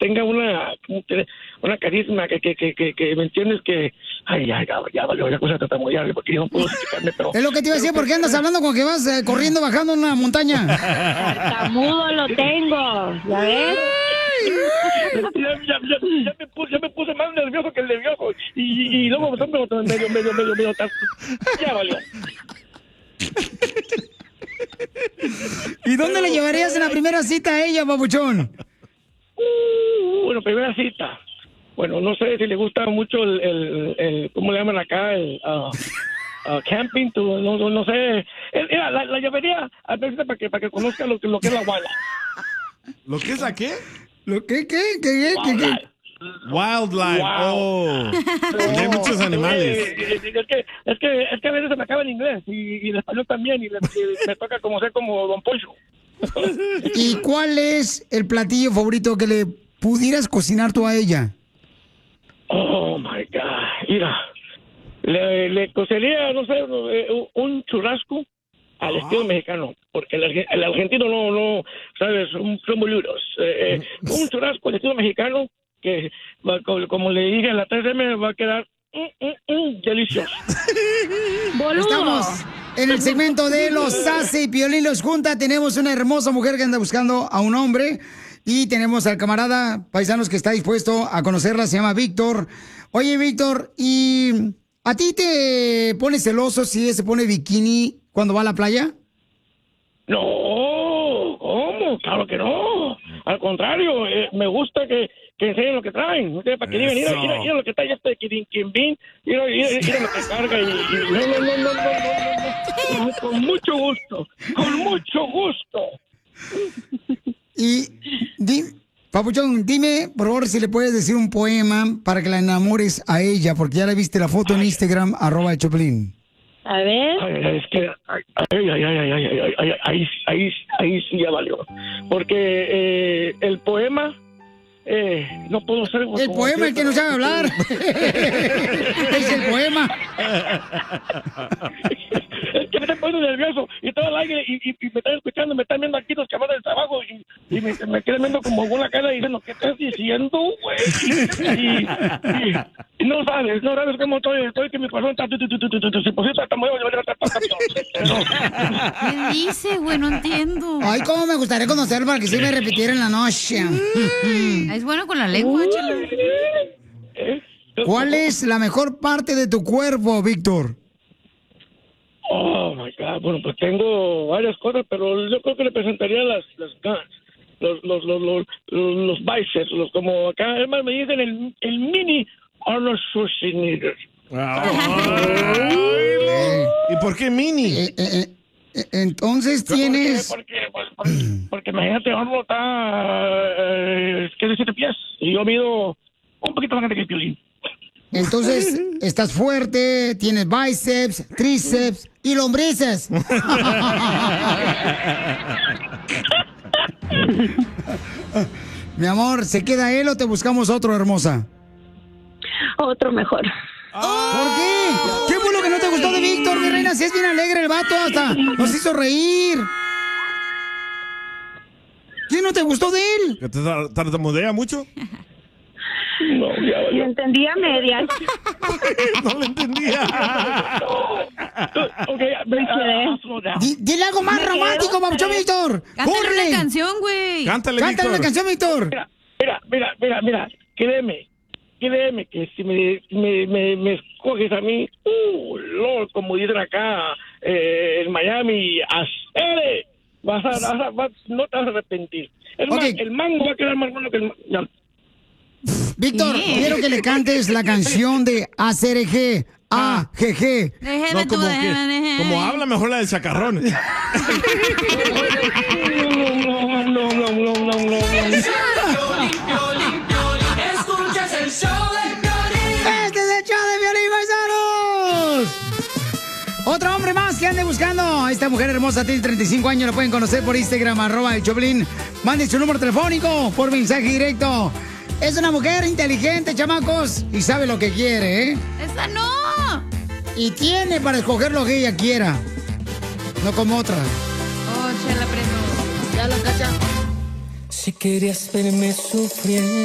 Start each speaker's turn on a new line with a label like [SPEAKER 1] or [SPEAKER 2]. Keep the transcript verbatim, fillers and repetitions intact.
[SPEAKER 1] tenga una una carisma, que, que, que, que, que ¿me entiendes? Que, ay, ya, ya, ya valió, la cosa está muy grave, porque yo no puedo explicarme, pero...
[SPEAKER 2] Es lo que te iba a decir, ¿por qué andas hablando como que vas eh, corriendo, bajando una montaña?
[SPEAKER 3] Tartamudo lo tengo, ¿ya ves?
[SPEAKER 1] Ya, ya, ya, ya, me puse, ya me puse más nervioso que el nervioso, y, y luego me medio, medio, medio, medio, medio, ya valió.
[SPEAKER 2] ¿Y dónde le llevarías en la primera cita a ella, papuchón?
[SPEAKER 1] Uh, bueno, primera cita. Bueno, no sé si le gusta mucho el, el, el ¿cómo le llaman acá? El uh, uh, camping, tú, no, no, no sé. Eh, Mira, la, la llevaría a veces para que, para que conozca lo que, lo que es la guala.
[SPEAKER 4] ¿Lo que es la qué?
[SPEAKER 2] ¿Lo qué, qué, qué, qué, qué? qué?
[SPEAKER 4] Wildlife.
[SPEAKER 1] Wow.
[SPEAKER 4] Oh. Donde hay muchos animales.
[SPEAKER 1] Es que, es, que, es, que, es que a veces se me acaba el inglés y, y el español también, y, le, y me toca como ser como Don Poncho.
[SPEAKER 2] ¿Y cuál es el platillo favorito que le pudieras cocinar tú a ella?
[SPEAKER 1] Oh, my God. Mira, le, le cocería, no sé, un churrasco al ah. estilo mexicano, porque el, el argentino no, no, sabes, son, son boludos. Eh, un churrasco al estilo mexicano que, como, como le dije a la tres eme, va a quedar mm, mm, mm, delicioso.
[SPEAKER 2] Estamos en el segmento de los Sassy y Piolín los junta. Tenemos una hermosa mujer que anda buscando a un hombre. Y tenemos al camarada paisanos que está dispuesto a conocerla, se llama Víctor. Oye, Víctor, ¿y a ti te pone celoso si él se pone bikini cuando va a la playa?
[SPEAKER 1] No, ¿cómo? Claro que no. Al contrario, eh, me gusta que, que enseñen lo que traen. ¿No? Para que digan, mira, mira, mira lo que está ahí este Kirin, mira, mira, mira lo que carga. Y, y no, no, no, no, no, no, no, con mucho gusto, con mucho gusto.
[SPEAKER 2] Y, di, papuchón, dime, por favor, si le puedes decir un poema para que la enamores a ella, porque ya le viste la foto en Instagram, arroba el Choplin.
[SPEAKER 3] A ver.
[SPEAKER 1] Ay, ay, es que, ay, ay, ay, ay, ay, ay, ay, ay, ahí, ahí, ahí sí ya valió. Porque eh, el poema, eh, no puedo ser...
[SPEAKER 2] El poema, el que no sabe hablar. Es el poema.
[SPEAKER 1] Es que me estoy poniendo nervioso y todo el aire y, y, y me están escuchando, me están viendo aquí los chavales del trabajo y, y me, me quedan viendo como con la cara diciendo, ¿qué estás diciendo, güey? Y, y, y no sabes, no sabes cómo estoy, estoy que mi corazón está... Si posible, hasta me voy a levantar.
[SPEAKER 5] ¿Qué dice, güey? No entiendo.
[SPEAKER 2] Ay, cómo me gustaría conocerlo para que sí me repitiera en la noche.
[SPEAKER 5] Es bueno con la lengua, chela.
[SPEAKER 2] ¿Cuál es la mejor parte de tu cuerpo, Víctor?
[SPEAKER 1] Oh, my God. Bueno, pues tengo varias cosas, pero yo creo que le presentaría las, las guns, los, los, los, los, los bíceps, los, como acá, además me dicen el, el mini Arnold Schwarzenegger.
[SPEAKER 4] ¿Y por qué mini?
[SPEAKER 2] Eh, eh, eh, entonces tienes...
[SPEAKER 1] Porque, porque, porque, porque imagínate, Arnold está, eh, ¿qué decir de pies? Y yo mido un poquito más grande que el Piolín.
[SPEAKER 2] Entonces, estás fuerte, tienes bíceps, tríceps y lombrices. Mi amor, ¿se queda él o te buscamos otro, hermosa?
[SPEAKER 3] Otro mejor.
[SPEAKER 2] ¿Por qué? ¿Qué fue lo que no te gustó de Víctor, mi reina? Si es bien alegre el vato, hasta nos hizo reír. ¿Qué no te gustó de él?
[SPEAKER 4] ¿Que te tartamudea mucho?
[SPEAKER 1] No, ya valió.
[SPEAKER 3] Yo entendía medias.
[SPEAKER 4] No lo entendía.
[SPEAKER 1] Okay, me
[SPEAKER 2] D- Dile algo más romántico, papuchón, Víctor.
[SPEAKER 5] Cántale
[SPEAKER 2] ¡Córrele!
[SPEAKER 5] una canción, güey.
[SPEAKER 4] Cántale,
[SPEAKER 2] Cántale
[SPEAKER 4] Víctor.
[SPEAKER 2] una canción, Víctor.
[SPEAKER 1] Mira, mira, mira, mira, mira, créeme, créeme que si me, me, me, me escoges a mí, uh, Lord, como dicen acá eh, en Miami, ¡acere! Vas a, vas a, vas, no te vas a arrepentir. Es
[SPEAKER 2] Ok.
[SPEAKER 1] más, el mango va a quedar más bueno que el mango.
[SPEAKER 2] Víctor,
[SPEAKER 5] Sí.
[SPEAKER 2] quiero que le cantes la canción de A C R G. A G G.
[SPEAKER 5] Déjeme
[SPEAKER 4] No,
[SPEAKER 5] tú,
[SPEAKER 4] como, que,
[SPEAKER 5] déjeme, déjeme.
[SPEAKER 4] como habla mejor la del chacarrón.
[SPEAKER 1] No, no, no, no, no, no, no.
[SPEAKER 6] Escuchas el show de Piolín.
[SPEAKER 2] ¡Este es el show de Piolín, paisanos! Otro hombre más que ande buscando a esta mujer hermosa, tiene treinta y cinco años, la pueden conocer por Instagram, arroba el Choplin. Mande su número telefónico por mensaje directo. Es una mujer inteligente, chamacos, y sabe lo que quiere, ¿eh?
[SPEAKER 5] ¡Esa no!
[SPEAKER 2] Y tiene para escoger lo que ella quiera. No como otra.
[SPEAKER 5] Oh, chela, prendo.
[SPEAKER 2] Ya lo cacha.
[SPEAKER 6] Si querías verme sufriendo.